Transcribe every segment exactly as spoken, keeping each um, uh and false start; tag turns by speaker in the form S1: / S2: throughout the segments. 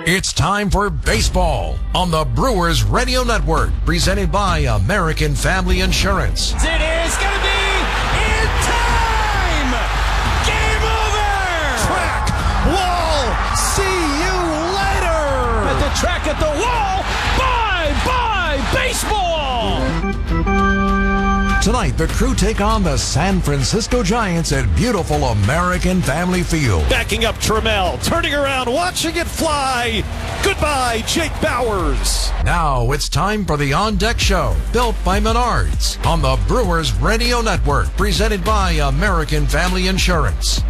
S1: It's time for baseball on the Brewers Radio Network, presented by American Family Insurance.
S2: It is going to be in time! Game over!
S3: Track, wall, see you later!
S2: At the track, at the wall, bye-bye baseball!
S1: Tonight, the Crew take on the San Francisco Giants at beautiful American Family Field.
S3: Backing up Trammell, turning around, watching it fly. Goodbye, Jake Bauers.
S1: Now it's time for the On Deck Show, built by Menards, on the Brewers Radio Network, presented by American Family Insurance.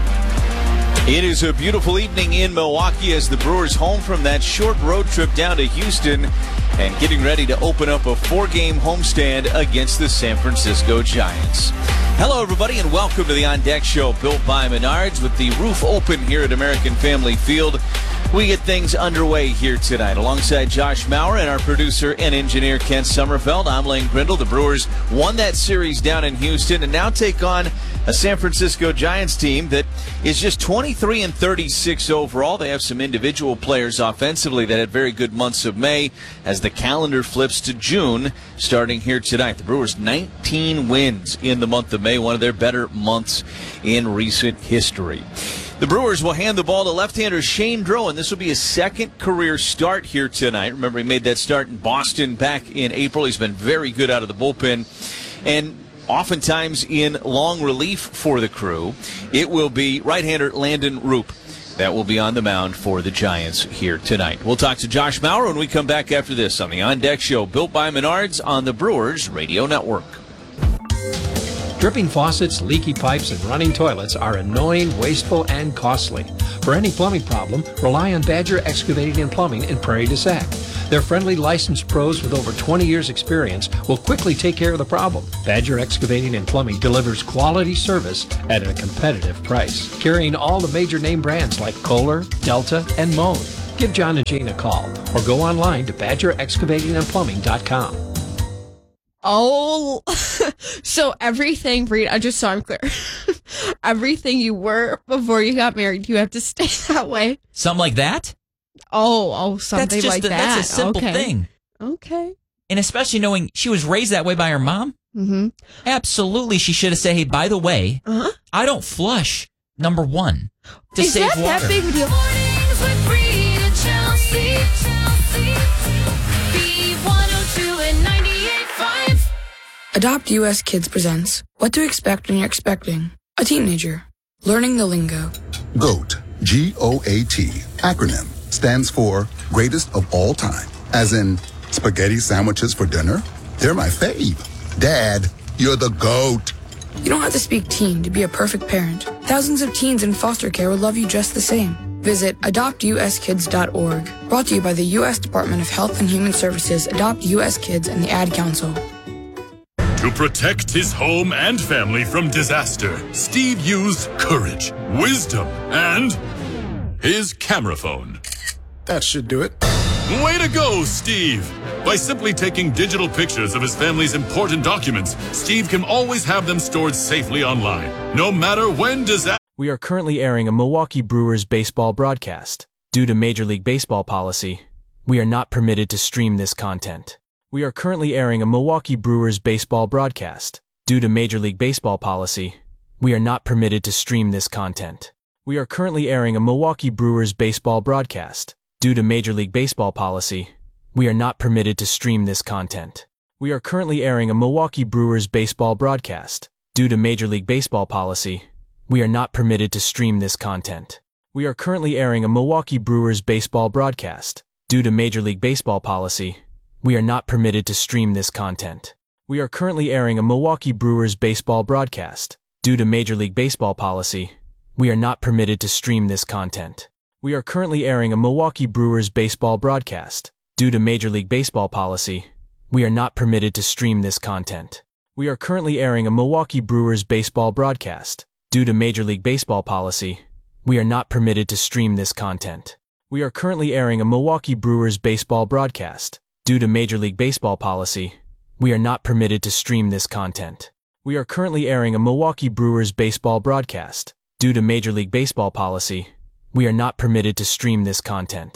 S4: It is a beautiful evening in Milwaukee as the Brewers home from that short road trip down to Houston and getting ready to open up a four-game homestand against the San Francisco Giants. Hello, everybody, and welcome to the On Deck Show, built by Menards. With the roof open here at American Family Field, we get things underway here tonight. Alongside Josh Maurer and our producer and engineer Kent Sommerfeld, I'm Lane Grindle. The Brewers won that series down in Houston and now take on a San Francisco Giants team that is just twenty-three and thirty-six overall. They have some individual players offensively that had very good months of May as the calendar flips to June starting here tonight. The Brewers nineteen wins in the month of May, one of their better months in recent history. The Brewers will hand the ball to left-hander Shane Droh, and this will be his second career start here tonight. Remember, he made that start in Boston back in April. He's been very good out of the bullpen, and oftentimes in long relief for the Crew, it will be right-hander Landon Roop that will be on the mound for the Giants here tonight. We'll talk to Josh Maurer when we come back after this on the On Deck Show, built by Menards on the Brewers Radio Network.
S5: Dripping faucets, leaky pipes, and running toilets are annoying, wasteful, and costly. For any plumbing problem, rely on Badger Excavating and Plumbing in Prairie du Sac. Their friendly, licensed pros with over twenty years' experience will quickly take care of the problem. Badger Excavating and Plumbing delivers quality service at a competitive price, carrying all the major name brands like Kohler, Delta, and Moen. Give John and Jane a call or go online to badger excavating and plumbing dot com.
S6: Oh, so everything, Rita, just so I'm clear, everything you were before you got married, you have to stay that way?
S7: Something like that?
S6: Oh, oh, something
S7: that's just
S6: like
S7: a,
S6: that.
S7: That's a simple
S6: okay.
S7: thing.
S6: Okay.
S7: And especially knowing she was raised that way by her mom,
S6: mm-hmm.
S7: absolutely she should have said, hey, by the way,
S6: uh-huh.
S7: I don't flush, number one, to
S6: Is
S7: save
S6: that
S7: water.
S6: that big of a deal?
S8: Mornings with Reed and Chelsea, Chelsea, B one oh two and ninety-eight point five.
S9: Adopt U S Kids presents What to Expect When You're Expecting a Teenager. Learning the lingo.
S10: GOAT, G O A T, acronym, stands for Greatest of All Time. As in, spaghetti sandwiches for dinner? They're my fave. Dad, you're the GOAT.
S9: You don't have to speak teen to be a perfect parent. Thousands of teens in foster care would love you just the same. Visit adopt u s kids dot org. Brought to you by the U S Department of Health and Human Services, Adopt U S Kids, and the Ad Council.
S11: To protect his home and family from disaster, Steve used courage, wisdom, and his camera phone.
S3: That should do it.
S11: Way to go, Steve! By simply taking digital pictures of his family's important documents, Steve can always have them stored safely online, no matter when disaster...
S12: We are currently airing a Milwaukee Brewers baseball broadcast. Due to Major League Baseball policy, we are not permitted to stream this content. We are currently airing a Milwaukee Brewers baseball broadcast. Due to Major League Baseball policy, we are not permitted to stream this content. We are currently airing a Milwaukee Brewers baseball broadcast. Due to Major League Baseball policy, we are not permitted to stream this content. We are currently airing a Milwaukee Brewers baseball broadcast. Due to Major League Baseball policy, we are not permitted to stream this content. We are currently airing a Milwaukee Brewers baseball broadcast. Due to Major League Baseball policy, we are not permitted to stream this content. We are currently airing a Milwaukee Brewers baseball broadcast. Due to Major League Baseball policy, we are not permitted to stream this content. We are currently airing a Milwaukee Brewers baseball broadcast. Due to Major League Baseball policy, we are not permitted to stream this content. We are currently airing a Milwaukee Brewers baseball broadcast. Due to Major League Baseball policy, we are not permitted to stream this content. We are currently airing a Milwaukee Brewers baseball broadcast. Due to Major League Baseball policy, we are not permitted to stream this content. We are currently airing a Milwaukee Brewers baseball broadcast. Due to Major League Baseball policy, we are not permitted to stream this content.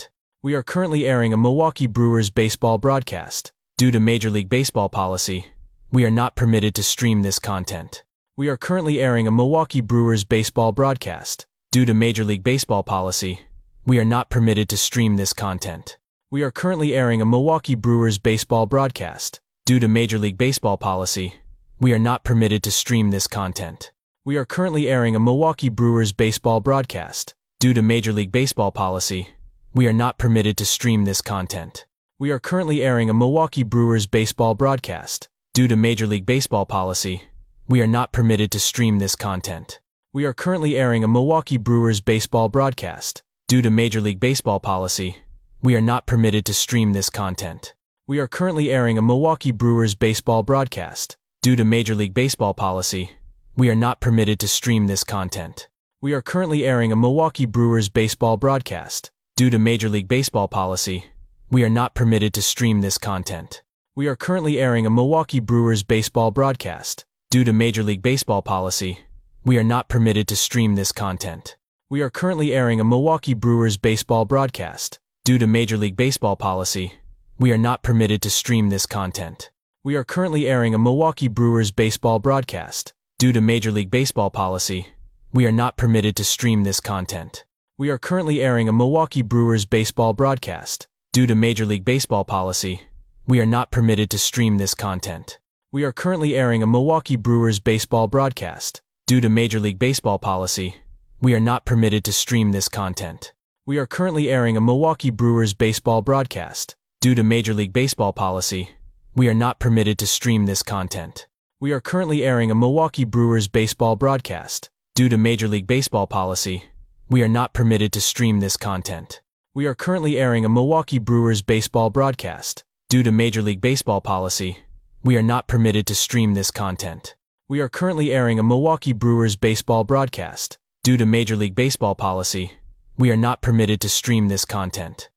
S12: We are currently airing a Milwaukee Brewers baseball broadcast. Due to Major League Baseball policy, we are not permitted to stream this content. We are currently airing a Milwaukee Brewers baseball broadcast. Due to Major League Baseball policy, we are not permitted to stream this content. We are currently airing a Milwaukee Brewers baseball broadcast. Due to Major League Baseball policy, we are not permitted to stream this content. We are currently airing a Milwaukee Brewers baseball broadcast. Due to Major League Baseball policy, we are not permitted to stream this content. We are currently airing a Milwaukee Brewers baseball broadcast. Due to Major League Baseball policy, we are not permitted to stream this content. We are currently airing a Milwaukee Brewers baseball broadcast. Due to Major League Baseball policy, we are not permitted to stream this content. We are currently airing a Milwaukee Brewers baseball broadcast. Due to Major League Baseball policy, we are not permitted to stream this content. We are currently airing a Milwaukee Brewers baseball broadcast. Due to Major League Baseball policy, we are not permitted to stream this content. We are currently airing a Milwaukee Brewers baseball broadcast. Due to Major League Baseball policy, we are not permitted to stream this content. We are currently airing a Milwaukee Brewers baseball broadcast. Due to Major League Baseball policy, we are not permitted to stream this content. We are currently airing a Milwaukee Brewers baseball broadcast. Due to Major League Baseball policy, we are not permitted to stream this content. We are currently airing a Milwaukee Brewers baseball broadcast. Due to Major League Baseball policy, we are not permitted to stream this content. We are currently airing a Milwaukee Brewers baseball broadcast. Due to Major League Baseball policy, we are not permitted to stream this content. We are currently airing a Milwaukee Brewers baseball broadcast. Due to Major League Baseball policy, we are not permitted to stream this content. We are currently airing a Milwaukee Brewers baseball broadcast. Due to Major League Baseball policy, we are not permitted to stream this content. We are currently airing a Milwaukee Brewers baseball broadcast. Due to Major League Baseball policy, we are not permitted to stream this content. We are currently airing a Milwaukee Brewers baseball broadcast. Due to Major League Baseball policy, we are not permitted to stream this content.